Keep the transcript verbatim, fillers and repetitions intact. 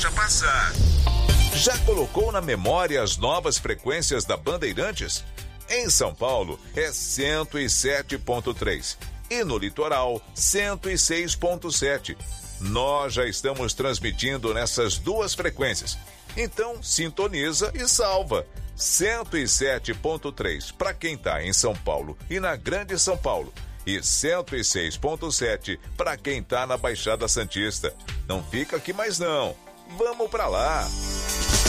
deixa passar. Já colocou na memória as novas frequências da Bandeirantes? Em São Paulo é cento e sete ponto três e no litoral cento e seis ponto sete. Nós já estamos transmitindo nessas duas frequências. Então sintoniza e salva. cento e sete ponto três para quem está em São Paulo e na Grande São Paulo. E cento e seis ponto sete para quem está na Baixada Santista. Não fica aqui mais não. Vamos para lá.